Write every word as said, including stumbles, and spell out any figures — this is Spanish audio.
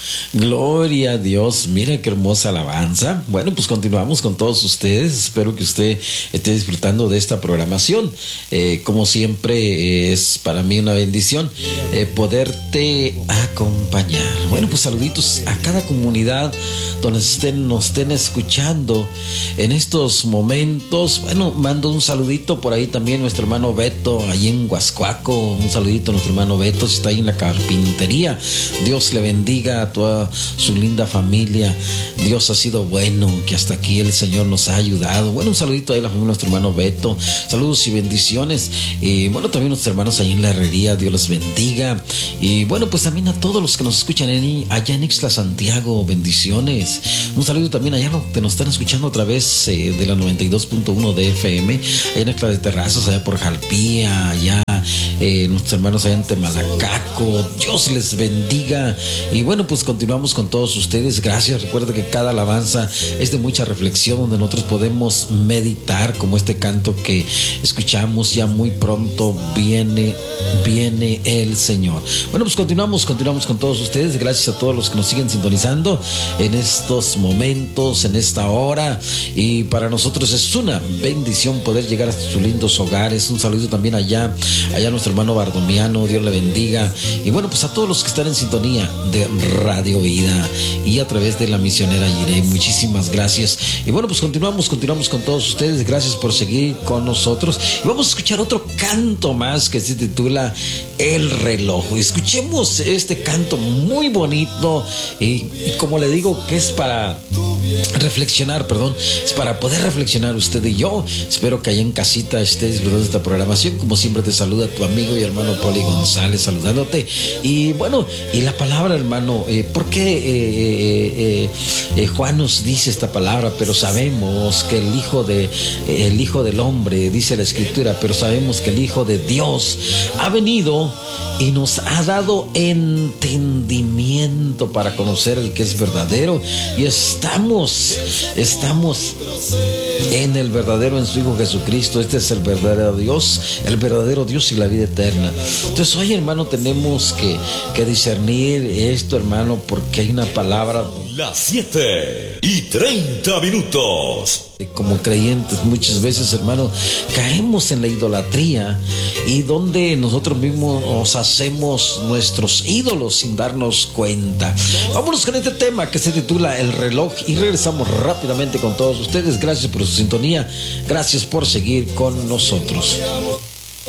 Gloria a Dios, mira qué hermosa alabanza. Bueno, pues continuamos con todos ustedes. Espero que usted esté disfrutando de esta programación. Eh, como siempre, eh, es para mí una bendición eh, poderte acompañar. Bueno, pues saluditos a cada comunidad donde estén, nos estén escuchando en estos momentos. Bueno, mando un saludito por ahí también a nuestro hermano Beto, allí en Huascuaco. Un saludito a nuestro hermano Beto, si está ahí en la carpintería. Dios le bendiga a toda su linda familia. Dios ha sido bueno, que hasta aquí el Señor nos ha ayudado. Bueno, un saludito a él, a nuestro hermano Beto. Saludos y bendiciones. Y bueno, también nuestros hermanos ahí en la herrería, Dios les bendiga. Y bueno, pues también a todos los que nos escuchan en, allá en Ixtla, Santiago, bendiciones. Un saludo también allá que nos están escuchando a través eh, de la noventa y dos punto uno de F M, allá en Ixtla de Terrazas, allá por Jalpía, allá eh, nuestros hermanos allá en Temalacaco. Dios les bendiga. Y bueno, pues continuamos con todos ustedes. Gracias. Recuerda que cada alabanza es de mucha reflexión, donde nosotros podemos meditar, como este canto que escuchamos. Ya muy pronto viene, viene el Señor. Bueno, pues continuamos, continuamos con todos ustedes. Gracias a todos los que nos siguen sintonizando en estos momentos, en esta hora. Y para nosotros es una bendición poder llegar hasta sus lindos hogares. Un saludo también allá, allá a nuestro hermano Bardomiano. Dios le bendiga. Y bueno, pues a todos los que están en sintonía de Radio Vida y a través de la misionera Yireh, muchísimas gracias. Y bueno, pues continuamos, continuamos con todos ustedes. Gracias por seguir con nosotros. Y vamos a escuchar otro canto más que se titula El Reloj. Escuchemos este canto muy bonito y, y como le digo, que es para reflexionar, perdón, es para poder reflexionar usted y yo. Espero que allá en casita estés disfrutando de esta programación. Como siempre te saluda tu amigo y hermano Poli González, saludándote. Y bueno, y la palabra, hermano, eh, ¿por qué eh, eh, eh, Juan nos dice esta palabra? Pero sabemos que el hijo de eh, el hijo del hombre, dice la escritura, pero sabemos que el Hijo de Dios ha venido y nos ha dado entendimiento para conocer el que es verdadero. Y estamos, estamos en el verdadero, en su Hijo Jesucristo. Este es el verdadero Dios, el verdadero Dios y la vida eterna. Entonces hoy, hermano, tenemos que, que discernir esto, hermano, porque hay una palabra. Las siete y treinta minutos. Como creyentes muchas veces, hermano, caemos en la idolatría, y donde nosotros mismos nos hacemos nuestros ídolos sin darnos cuenta. Vámonos con este tema que se titula El Reloj y regresamos rápidamente con todos ustedes. Gracias por su sintonía, gracias por seguir con nosotros.